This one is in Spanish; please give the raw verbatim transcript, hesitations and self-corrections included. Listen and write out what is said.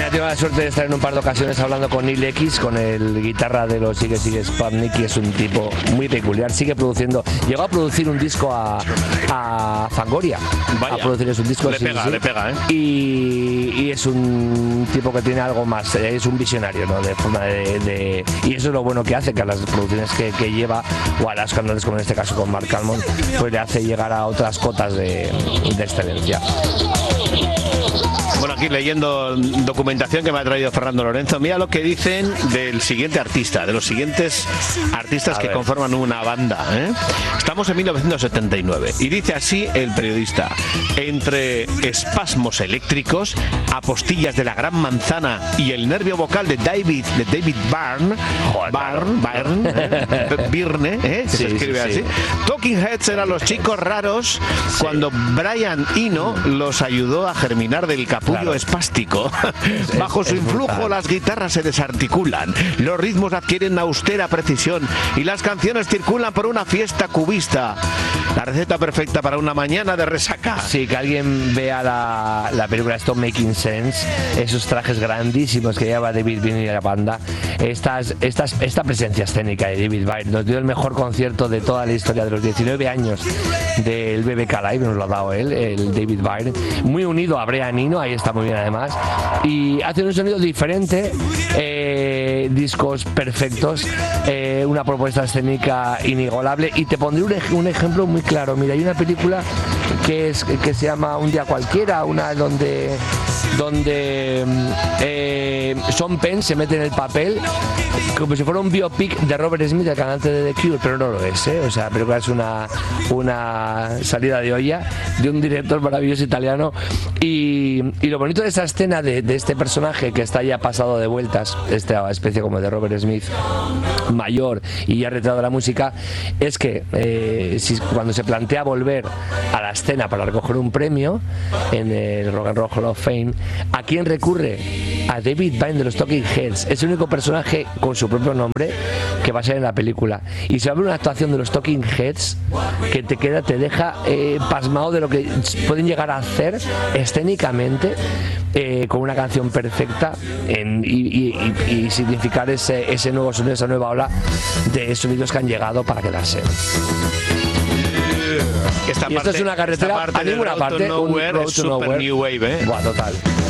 he tenido la suerte de estar en un par de ocasiones hablando con Neil X, con el guitarra de los Sigue Sigue Sputnik, y es un tipo muy peculiar. Sigue produciendo, llegó a producir un disco a, a Fangoria. Vaya, a producir un disco. le sí, pega, sí. le pega, ¿eh? Y, y es un tipo que tiene algo más, es un visionario, ¿no? De forma de, de y eso es lo bueno que hace, que a las producciones que, que lleva, o a las cantantes, como en este caso con Mark Almond, pues le hace llegar a otras cotas de, de excelencia. Bueno, aquí leyendo documentación que me ha traído Fernando Lorenzo, mira lo que dicen del siguiente artista, de los siguientes artistas A que ver. conforman una banda, ¿eh? Estamos en mil novecientos setenta y nueve y dice así el periodista: entre espasmos eléctricos, apostillas de la gran manzana y el nervio vocal de David de David Byrne, Byrne, Byrne, ¿eh? Byrne, ¿eh? Que Sí, se escribe sí, sí. así. Talking Heads eran los chicos raros cuando Brian Eno los ayudó a germinar del capullo Claro. espástico. Bajo es su influjo brutal. las guitarras se desarticulan, los ritmos adquieren austera precisión y las canciones circulan por una fiesta cubista. La receta perfecta para una mañana de resaca. Sí, que alguien vea la, la película Stop Making Sense, esos trajes grandísimos que lleva David Byrne y la banda, estas, estas, esta presencia escénica de David Byrne nos dio el mejor concierto de toda la historia de los diecinueve años del B B K Live, nos lo ha dado él, el David Byrne, muy unido a Brian Eno, ahí está muy bien además, y hace un sonido diferente, eh, discos perfectos, eh, una propuesta escénica inigualable, y te pondré un, ej- un ejemplo muy claro. Mira, hay una película que es que se llama Un día cualquiera, una donde donde eh, Sean Penn se mete en el papel como si fuera un biopic de Robert Smith, el cantante de The Cure, pero no lo es, ¿eh? O sea, la película es una, una salida de olla de un director maravilloso italiano, y, y lo bonito de esa escena de, de este personaje que está ya pasado de vueltas, esta especie como de Robert Smith mayor y ya retirado de la música, es que eh, si, cuando se plantea volver a la escena para recoger un premio en el Rock and Roll Hall of Fame, ¿a quién recurre? A David Byrne de los Talking Heads. Es el único personaje con su propio nombre que va a ser en la película, y se abre una actuación de los Talking Heads que te queda, te deja eh, pasmado de lo que pueden llegar a hacer escénicamente, eh, con una canción perfecta en, y, y, y, y significar ese, ese nuevo sonido, esa nueva ola de sonidos que han llegado para quedarse. Esta Y esto es una carretera esta parte a ninguna del Road to parte, un Nowhere Road es to super Nowhere. new wave, ¿eh? Buah, total.